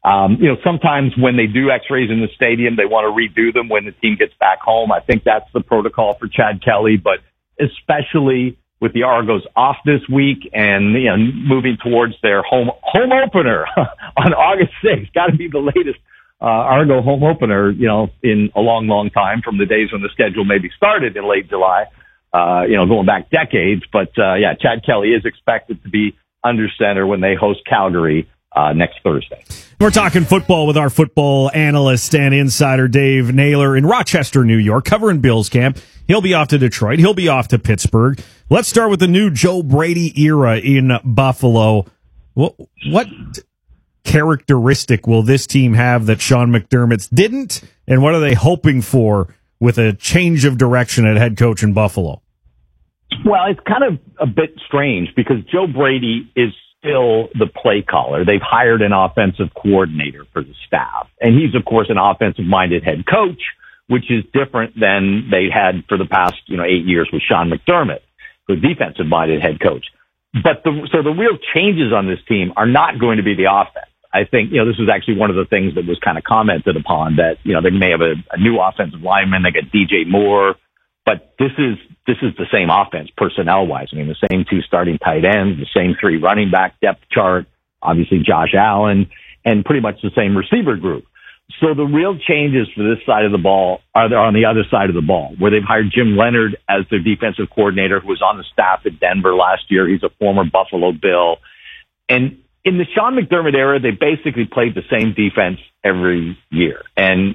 Sometimes when they do X-rays in the stadium, they want to redo them when the team gets back home. I think that's the protocol for Chad Kelly, but especially with the Argos off this week and moving towards their home opener on August 6th. Got to be the latest Argo home opener, in a long, long time, from the days when the schedule maybe started in late July, going back decades. But Chad Kelly is expected to be under center when they host Calgary next Thursday. We're talking football with our football analyst and insider Dave Naylor in Rochester, New York, covering Bills camp. He'll be off to Detroit. He'll be off to Pittsburgh. Let's start with the new Joe Brady era in Buffalo. What characteristic will this team have that Sean McDermott's didn't? And what are they hoping for with a change of direction at head coach in Buffalo? Well, it's kind of a bit strange because Joe Brady is still the play caller. They've hired an offensive coordinator for the staff, and he's, of course, an offensive-minded head coach, which is different than they had for the past, 8 years with Sean McDermott, who's a defensive-minded head coach. But so the real changes on this team are not going to be the offense. I think, this was actually one of the things that was kind of commented upon, that, they may have a new offensive lineman. They got DJ Moore, but this is the same offense personnel-wise. The same 2 starting tight ends, the same 3 running back depth chart, obviously Josh Allen, and pretty much the same receiver group. So the real changes for this side of the ball are on the other side of the ball, where they've hired Jim Leonard as their defensive coordinator, who was on the staff at Denver last year. He's a former Buffalo Bill. And in the Sean McDermott era, they basically played the same defense every year, and,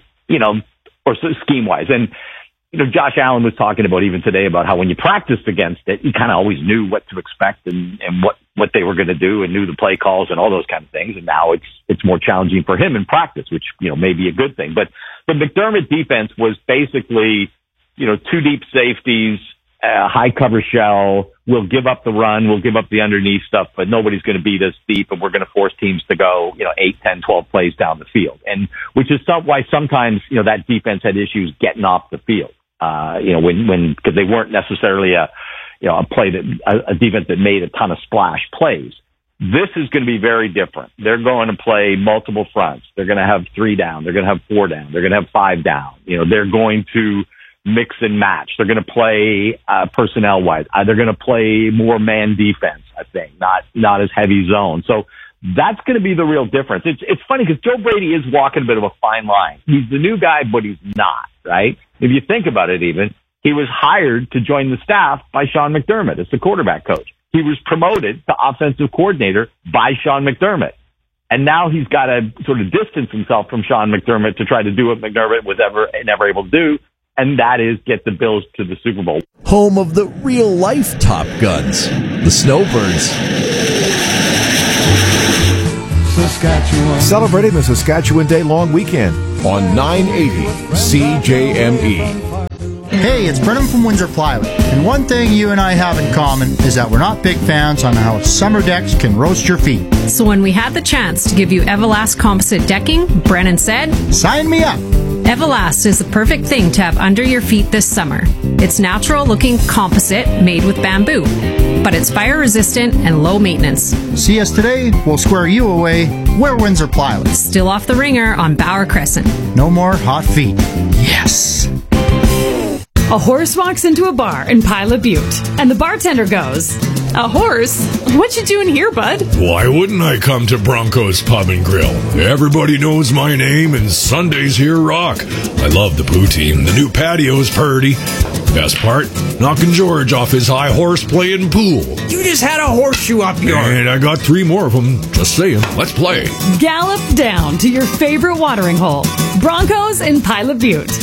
or scheme-wise. And, Josh Allen was talking about even today about how when you practiced against it, you kind of always knew what to expect and what they were going to do and knew the play calls and all those kind of things. And now it's more challenging for him in practice, which, may be a good thing. But the McDermott defense was basically, 2 deep safeties, high cover shell. We'll give up the run. We'll give up the underneath stuff, but nobody's going to beat us deep, and we're going to force teams to go, 8, 10, 12 plays down the field. And which is why sometimes, that defense had issues getting off the field. Because they weren't necessarily a defense that made a ton of splash plays. This is going to be very different. They're going to play multiple fronts. They're going to have 3 down. They're going to have 4 down. They're going to have 5 down. They're going to mix and match. They're going to play personnel wise. They're going to play more man defense, I think, not as heavy zone. So that's going to be the real difference. It's funny because Joe Brady is walking a bit of a fine line. He's the new guy, but he's not, right? If you think about it even, he was hired to join the staff by Sean McDermott as the quarterback coach. He was promoted to offensive coordinator by Sean McDermott. And now he's got to sort of distance himself from Sean McDermott to try to do what McDermott was never able to do, and that is get the Bills to the Super Bowl. Home of the real-life Top Guns, the Snowbirds. Saskatchewan. Celebrating the Saskatchewan Day long weekend on 980 CJME. Hey, it's Brennan from Windsor Plywood, and one thing you and I have in common is that we're not big fans on how summer decks can roast your feet. So when we had the chance to give you Everlast composite decking, Brennan said, "Sign me up." Everlast is the perfect thing to have under your feet this summer. It's natural-looking composite made with bamboo, but it's fire-resistant and low maintenance. See us today, we'll square you away. We're Windsor Plywood. Still off the ringer on Bauer Crescent. No more hot feet. Yes. A horse walks into a bar in Pilot Butte, and the bartender goes, "A horse? What you doing here, bud?" Why wouldn't I come to Bronco's Pub and Grill? Everybody knows my name, and Sundays here rock. I love the poutine. The new patio's purty. Best part, knocking George off his high horse playing pool. You just had a horseshoe up your... And I got 3 more of them. Just saying. Let's play. Gallop down to your favorite watering hole. Broncos in Pilot Butte.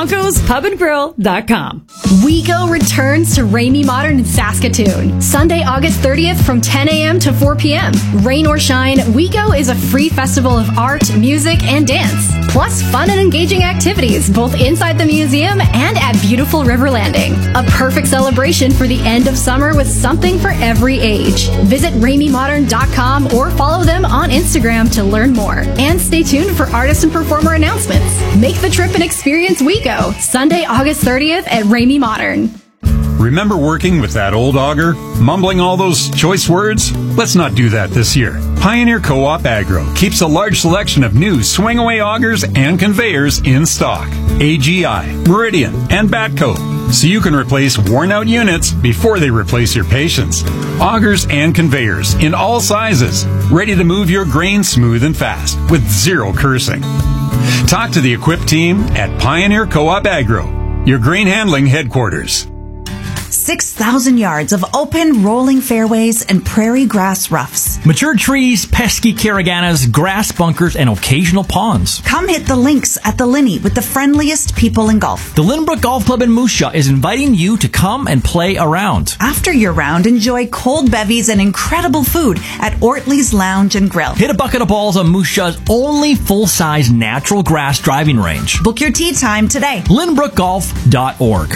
BroncosPubandGrill.com. WeGo returns to Ramey Modern in Saskatoon. Sunday, August 30th from 10 a.m. to 4 p.m. Rain or shine, WeGo is a free festival of art, music, and dance. Plus fun and engaging activities both inside the museum and at beautiful River Landing. A perfect celebration for the end of summer with something for every age. Visit RameyModern.com or follow them on Instagram to learn more. And stay tuned for artist and performer announcements. Make the trip and experience WeGo, Sunday, August 30th at Ramey Modern. Remember working with that old auger? Mumbling all those choice words? Let's not do that this year. Pioneer Co-op Agro keeps a large selection of new swing-away augers and conveyors in stock. AGI, Meridian, and Batco. So you can replace worn-out units before they replace your patience. Augers and conveyors in all sizes. Ready to move your grain smooth and fast with zero cursing. Talk to the equipped team at Pioneer Co-op Agro, your grain handling headquarters. 6,000 yards of open, rolling fairways and prairie grass roughs. Mature trees, pesky caraganas, grass bunkers, and occasional ponds. Come hit the links at the Linney with the friendliest people in golf. The Lynbrook Golf Club in Moose Jaw is inviting you to come and play around. After your round, enjoy cold bevies and incredible food at Ortley's Lounge and Grill. Hit a bucket of balls on Moose Jaw's only full-size natural grass driving range. Book your tee time today. LynbrookGolf.org.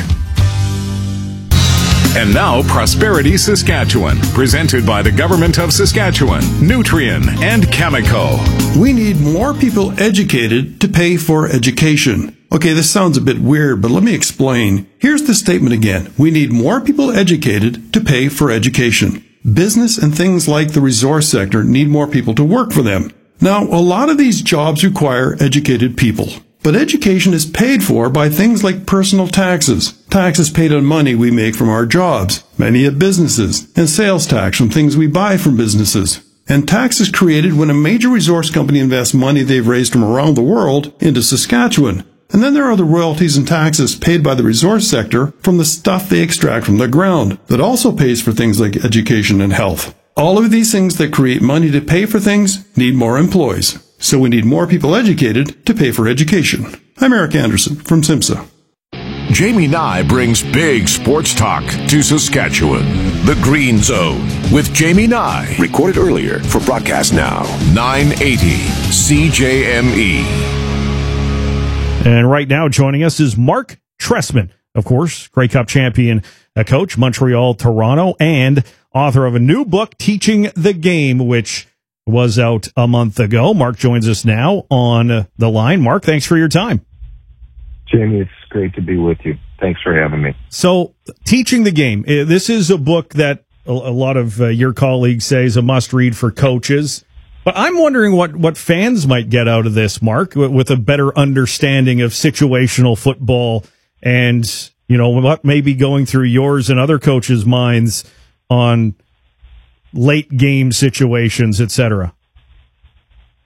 And now, Prosperity Saskatchewan, presented by the Government of Saskatchewan, Nutrien, and Cameco. We need more people educated to pay for education. Okay, this sounds a bit weird, but let me explain. Here's the statement again. We need more people educated to pay for education. Business and things like the resource sector need more people to work for them. Now, a lot of these jobs require educated people. But education is paid for by things like personal taxes, taxes paid on money we make from our jobs, many at businesses, and sales tax from things we buy from businesses. And tax is created when a major resource company invests money they've raised from around the world into Saskatchewan. And then there are the royalties and taxes paid by the resource sector from the stuff they extract from the ground that also pays for things like education and health. All of these things that create money to pay for things need more employees. So we need more people educated to pay for education. I'm Eric Anderson from SIMSA. Jamie Nye brings big sports talk to Saskatchewan. The Green Zone with Jamie Nye. Recorded earlier for broadcast now. 980 CJME. And right now joining us is Mark Trestman, of course, Grey Cup champion coach, Montreal, Toronto, and author of a new book, Teaching the Game, which was out a month ago. Mark joins us now on the line. Mark, thanks for your time. Jamie, it's great to be with you. Thanks for having me. So, Teaching the Game. This is a book that a lot of your colleagues say is a must-read for coaches. But I'm wondering what fans might get out of this, Mark, with a better understanding of situational football and, you know, what may be going through yours and other coaches' minds on late game situations, etc.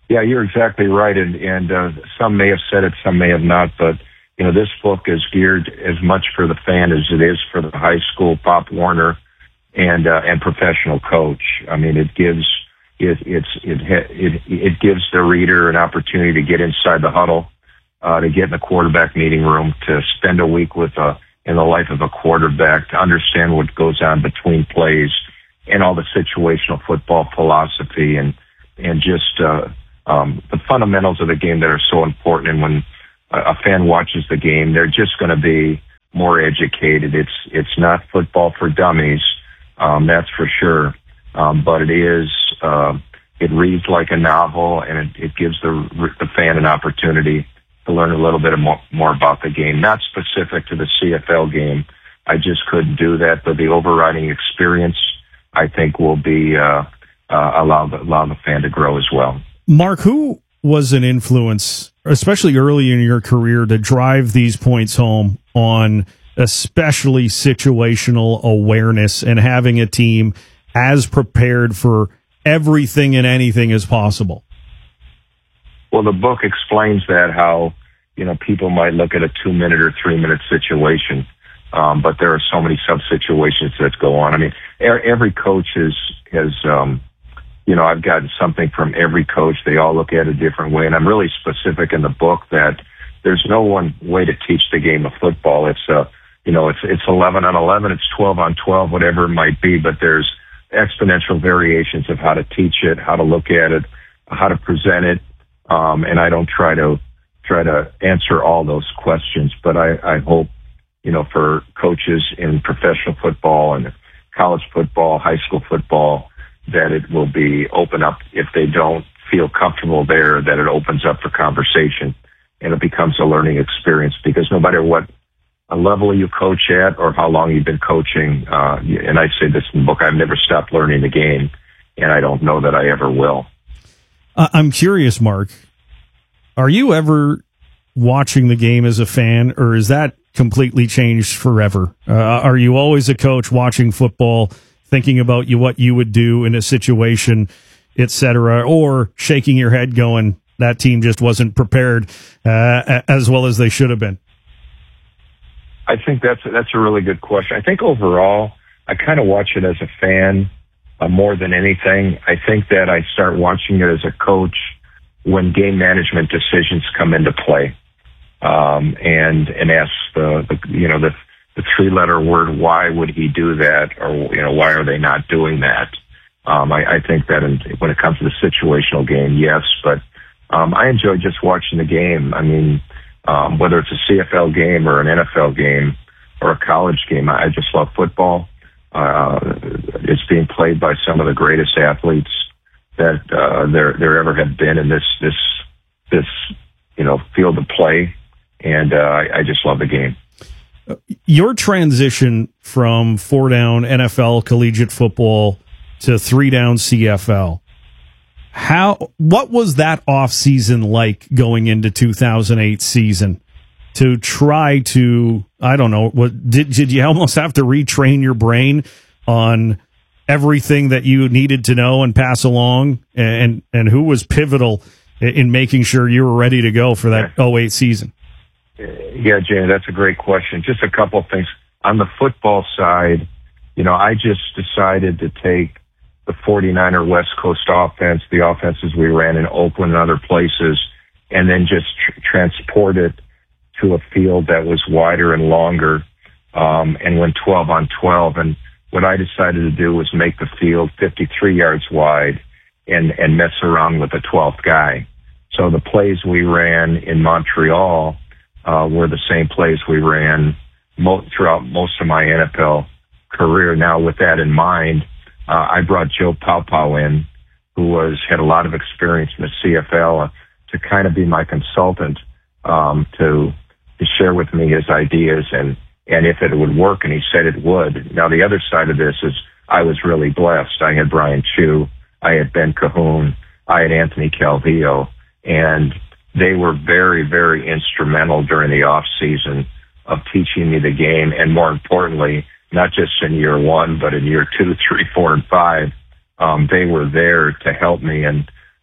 Yeah, you're exactly right. And some may have said it, some may have not, but this book is geared as much for the fan as it is for the high school Pop Warner and professional coach. I mean, it gives the reader an opportunity to get inside the huddle, to get in the quarterback meeting room, to spend a week in the life of a quarterback, to understand what goes on between plays and all the situational football philosophy and just the fundamentals of the game that are so important. And when a fan watches the game, they're just going to be more educated. It's not football for dummies, that's for sure. But it reads like a novel, and it gives the fan an opportunity to learn a little bit more about the game. Not specific to the CFL game. I just couldn't do that, but the overriding experience, I think, will be allow the fan to grow as well. Mark, who was an influence, especially early in your career, to drive these points home on especially situational awareness and having a team as prepared for everything and anything as possible? Well, the book explains that, how people might look at a 2-minute or 3-minute situation, but there are so many sub-situations that go on. I mean, every coach has I've gotten something from every coach. They all look at it a different way, and I'm really specific in the book that there's no one way to teach the game of football. It's 11 on 11, it's 12 on 12, whatever it might be, but there's exponential variations of how to teach it, how to look at it, how to present it, and I don't try to answer all those questions, but I hope for coaches in professional football and college football, high school football, that it will be open up. If they don't feel comfortable there, that it opens up for conversation and it becomes a learning experience, because no matter what a level you coach at or how long you've been coaching, and I say this in the book, I've never stopped learning the game, and I don't know that I ever will. I'm curious, Mark, are you ever watching the game as a fan, or is that completely changed forever? Are you always a coach watching football, thinking about what you would do in a situation, etc., or shaking your head going, that team just wasn't prepared as well as they should have been? I think that's a really good question. I think overall, I kind of watch it as a fan more than anything. I think that I start watching it as a coach when game management decisions come into play, and ask the 3-letter word, why would he do that, or why are they not doing that? I think that when it comes to the situational game, yes, but I enjoy just watching the game. I mean, whether it's a CFL game or an NFL game or a college game, I just love football. It's being played by some of the greatest athletes that there ever have been in this field of play, and I just love the game. Your transition from 4-down NFL collegiate football to 3-down CFL, what was that off season like going into 2008 season to try to, I don't know, did you almost have to retrain your brain on everything that you needed to know and pass along, and who was pivotal in making sure you were ready to go for that 08 season? Yeah, Jay, that's a great question. Just a couple of things. On the football side, I just decided to take the 49er West Coast offense, the offenses we ran in Oakland and other places, and then just transport it to a field that was wider and longer, and went 12 on 12. And what I decided to do was make the field 53 yards wide and mess around with the 12th guy. So the plays we ran in Montreal were the same plays we ran throughout most of my NFL career. Now, with that in mind, I brought Joe Paopao in, who had a lot of experience in the CFL, to kind of be my consultant, to share with me his ideas and if it would work, and he said it would. Now, the other side of this is I was really blessed. I had Brian Chew, I had Ben Cahoon, I had Anthony Calvillo, and they were very, very instrumental during the off season of teaching me the game, and more importantly, not just in year 1, but in year 2, 3, 4, and 5, they were there to help me. And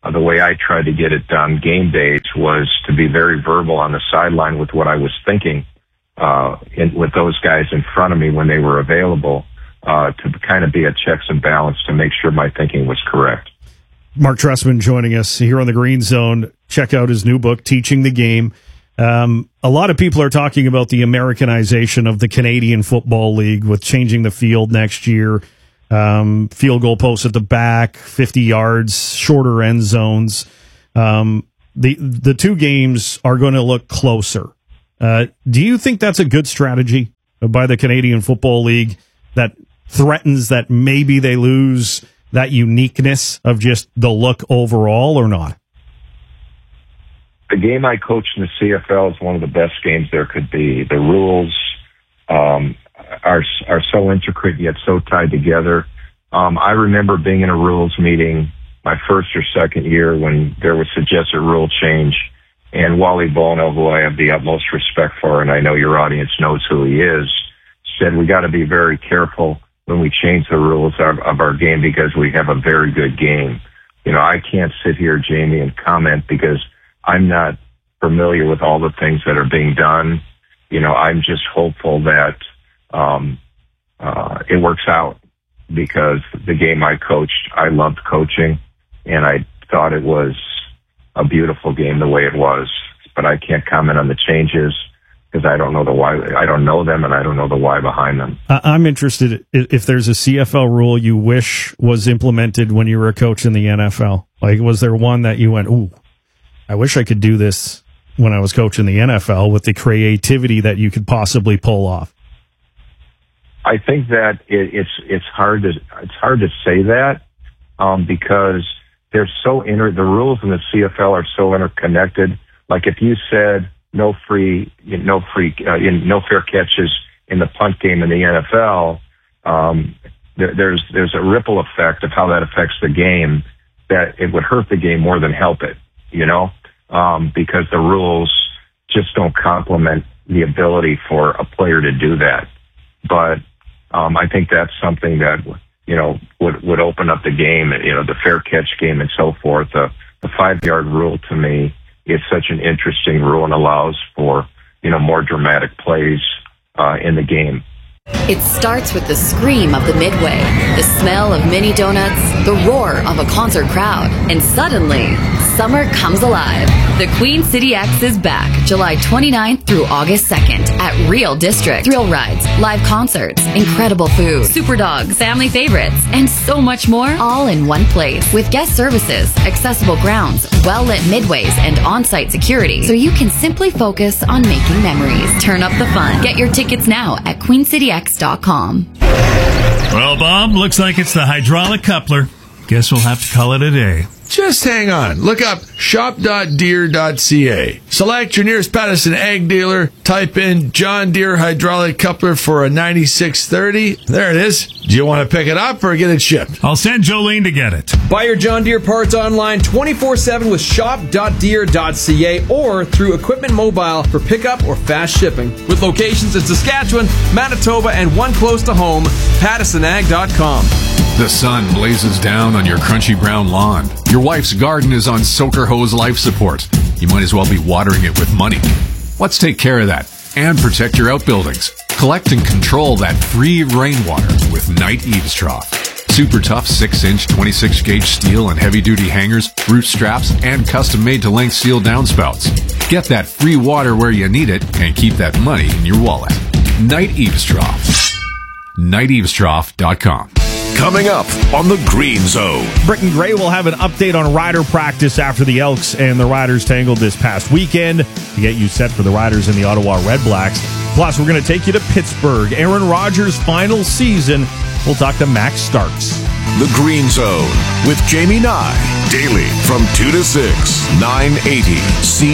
the way I tried to get it done game days was to be very verbal on the sideline with what I was thinking, with those guys in front of me when they were available, to kind of be a checks and balance to make sure my thinking was correct. Mark Trestman joining us here on the Green Zone. Check out his new book, Teaching the Game. A lot of people are talking about the Americanization of the Canadian Football League with changing the field next year. Field goal posts at the back, 50 yards, shorter end zones. The two games are going to look closer. Do you think that's a good strategy by the Canadian Football League that threatens that maybe they lose that uniqueness of just the look overall, or not? The game I coached in the CFL is one of the best games there could be. The rules are so intricate yet so tied together. I remember being in a rules meeting my first or second year when there was suggested rule change, and Wally Bono, who I have the utmost respect for, and I know your audience knows who he is, said we got to be very careful when we change the rules of our game because we have a very good game. You know, I can't sit here, Jamie, and comment because I'm not familiar with all the things that are being done. You know, I'm just hopeful that it works out because the game I coached, I loved coaching, and I thought it was a beautiful game the way it was. But I can't comment on the changes because I don't know the why. I don't know them, and I don't know the why behind them. I'm interested if there's a CFL rule you wish was implemented when you were a coach in the NFL. Like, was there one that you went, ooh, I wish I could do this when I was coaching the NFL with the creativity that you could possibly pull off? I think that it's hard to say that because they're so the rules in the CFL are so interconnected. Like if you said no fair catches in the punt game in the NFL, there's a ripple effect of how that affects the game that it would hurt the game more than help it. You know, because the rules just don't complement the ability for a player to do that. But I think that's something that, you know, would open up the game, you know, the fair catch game and so forth. The 5-yard rule to me is such an interesting rule and allows for, you know, more dramatic plays in the game. It starts with the scream of the midway, the smell of mini donuts, the roar of a concert crowd, and suddenly, summer comes alive. The Queen City X is back July 29th through August 2nd at Real District. Thrill rides, live concerts, incredible food, super dogs, family favorites, and so much more, all in one place. With guest services, accessible grounds, well-lit midways, and on-site security, so you can simply focus on making memories. Turn up the fun. Get your tickets now at queencityx.com. Well, Bob, looks like it's the hydraulic coupler. Guess we'll have to call it a day. Just hang on. Look up shop.deere.ca. Select your nearest Patterson ag dealer. Type in John Deere hydraulic coupler for a 9630. There it is. Do you want to pick it up or get it shipped? I'll send Jolene to get it. Buy your John Deere parts online 24/7 with shop.deere.ca or through Equipment Mobile for pickup or fast shipping. With locations in Saskatchewan, Manitoba, and one close to home, PattersonAg.com. The sun blazes down on your crunchy brown lawn. Your wife's garden is on soaker hose life support. You might as well be watering it with money. Let's take care of that and protect your outbuildings. Collect and control that free rainwater with Knight Eaves Trough. Super tough 6-inch 26-gauge steel and heavy-duty hangers, root straps, and custom-made to length steel downspouts. Get that free water where you need it and keep that money in your wallet. Knight Eaves Trough. KnightEavesTrough.com. Coming up on the Green Zone. Britton Gray will have an update on rider practice after the Elks and the Riders tangled this past weekend to get you set for the Riders and the Ottawa Redblacks. Plus, we're going to take you to Pittsburgh. Aaron Rodgers' final season. We'll talk to Max Starks. The Green Zone with Jamie Nye. Daily from 2 to 6, 980 C.